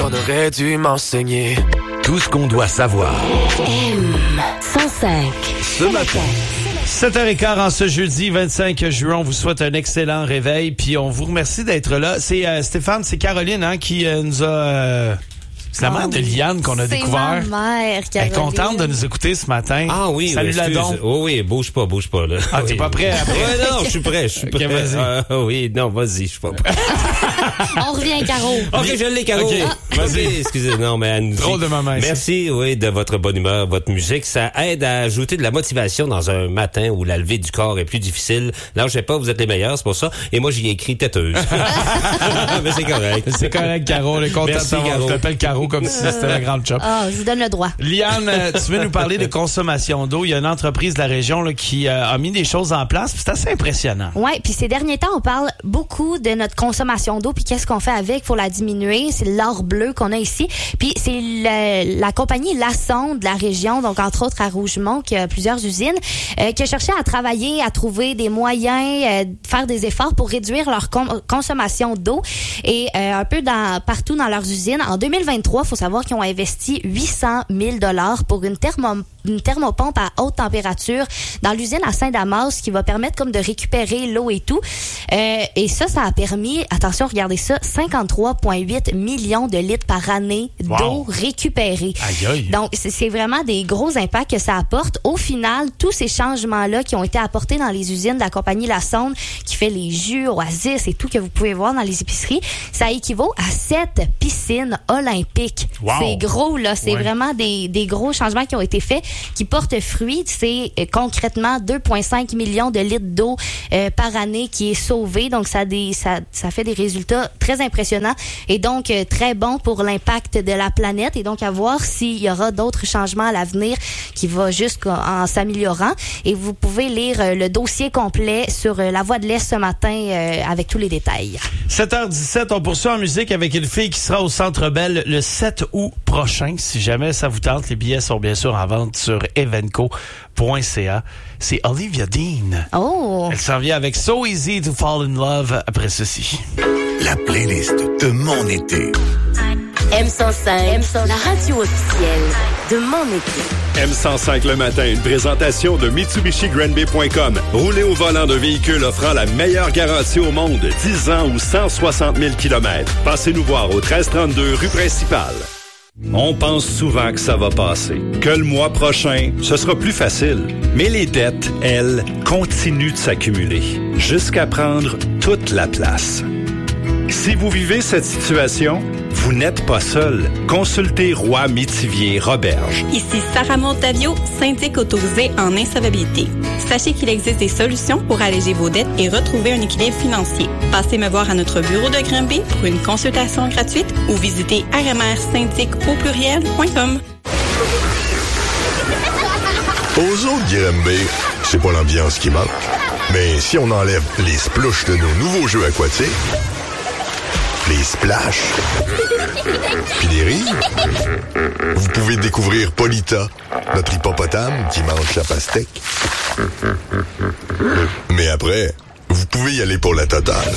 On aurait dû m'enseigner tout ce qu'on doit savoir. M105. Ce matin. 7h15 en ce jeudi 25 juin. On vous souhaite un excellent réveil. Puis on vous remercie d'être là. C'est Stéphane, c'est Caroline qui nous a... C'est la mère de Liane qu'on a découvert. C'est ma mère, Caroline. Elle est contente de nous écouter ce matin. Ah oui, salut la don. Oh oui, bouge pas là. Ah, oui. T'es pas prêt après? Ouais, non, je suis prêt. Okay, vas-y. Oui, non, vas-y, je suis pas prêt. On revient, Caro. OK, je l'ai, Caro. Okay, vas-y. Okay, excusez, non, mais elle nous dit... Drôle de moment. Merci, oui, de votre bonne humeur, votre musique. Ça aide à ajouter de la motivation dans un matin où la levée du corps est plus difficile. Là, je sais pas, vous êtes les meilleurs, c'est pour ça. Et moi, j'y ai écrit têteuse. Mais c'est correct. C'est correct, Caro. On est content de savoir. Je t'appelle Caro comme si c'était la grande chop. Ah, je vous donne le droit. Liane, tu veux nous parler de consommation d'eau. Il y a une entreprise de la région là, qui a mis des choses en place. C'est assez impressionnant. Oui, puis ces derniers temps, on parle beaucoup de notre consommation d'eau, puis qu'est-ce qu'on fait avec pour la diminuer. C'est l'or bleu qu'on a ici. Puis c'est la compagnie Lassonde de la région, donc entre autres à Rougemont, qui a plusieurs usines, qui a cherché à travailler, à trouver des moyens, faire des efforts pour réduire leur consommation d'eau. Et un peu partout dans leurs usines. En 2023, il faut savoir qu'ils ont investi 800 000 $ pour une thermopompe à haute température dans l'usine à Saint-Damas qui va permettre comme de récupérer l'eau et tout. Et ça a permis, attention, regardez ça, 53,8 millions de litres par année d'eau récupérée. Aïe, aïe. Donc, c'est vraiment des gros impacts que ça apporte. Au final, tous ces changements-là qui ont été apportés dans les usines de la compagnie Lassonde, qui fait les jus, Oasis et tout que vous pouvez voir dans les épiceries, ça équivaut à 7 piscines olympiques. Wow. C'est gros, là. C'est vraiment des gros changements qui ont été faits, qui portent fruit. C'est concrètement 2,5 millions de litres d'eau par année qui est sauvée. Donc, ça fait des résultats très impressionnants et donc très bons pour l'impact de la planète. Et donc, à voir s'il y aura d'autres changements à l'avenir qui va juste en s'améliorant. Et vous pouvez lire le dossier complet sur La Voix de l'Est ce matin avec tous les détails. 7h17, on poursuit en musique avec une fille qui sera au Centre Bell le 7 août prochain. Si jamais ça vous tente, les billets sont bien sûr en vente sur evenco.ca. C'est Olivia Dean. Oh! Elle s'en vient avec So Easy to Fall in Love après ceci. La playlist de mon été. M105, la radio officielle de mon été. M105 le matin, une présentation de MitsubishiGrandBay.com. Roulez au volant d'un véhicule offrant la meilleure garantie au monde, 10 ans ou 160 000 km. Passez nous voir au 1332 rue principale. On pense souvent que ça va passer, que le mois prochain, ce sera plus facile. Mais les dettes, elles, continuent de s'accumuler, jusqu'à prendre toute la place. Si vous vivez cette situation, vous n'êtes pas seul. Consultez Roy Métivier Roberge. Ici Sarah Montavio, syndic autorisé en insolvabilité. Sachez qu'il existe des solutions pour alléger vos dettes et retrouver un équilibre financier. Passez me voir à notre bureau de Granby pour une consultation gratuite ou visitez rmrsyndic.com. Aux autres Granby, c'est pas l'ambiance qui manque. Mais si on enlève les splouches de nos nouveaux jeux aquatiques, les splash, puis les rires, vous pouvez découvrir Polita, notre hippopotame qui mange la pastèque. Mais après, vous pouvez y aller pour la totale.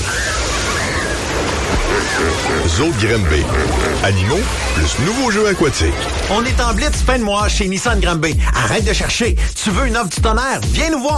Zoo de Granby. Animaux plus nouveaux jeux aquatiques. On est en blitz fin de mois chez Nissan Granby. Arrête de chercher. Tu veux une offre du tonnerre? Viens nous voir.